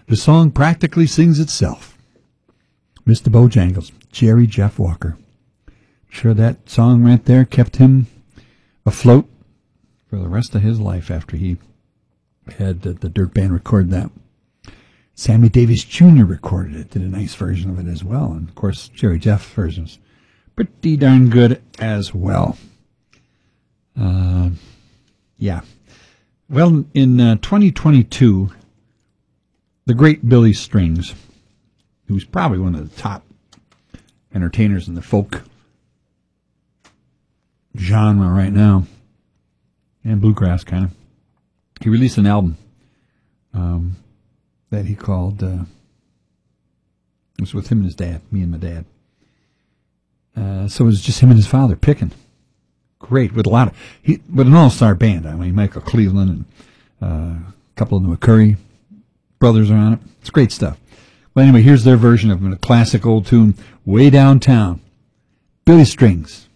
The song practically sings itself. Mr. Bojangles, Jerry Jeff Walker. Sure, that song right there kept him afloat for the rest of his life after he had the Dirt Band record that. Sammy Davis Jr. recorded it, did a nice version of it as well. And, of course, Jerry Jeff version's pretty darn good as well. Yeah. Well, in 2022, the great Billy Strings, who's probably one of the top entertainers in the folk genre right now, and bluegrass kind of, he released an album that he called, it was with him and his dad, me and my dad. So it was just him and his father picking. Great, with with an all-star band. I mean, Michael Cleveland and a couple of the McCurry brothers are on it. It's great stuff. Well, anyway, here's their version of a classic old tune, Way Downtown. Billy Strings.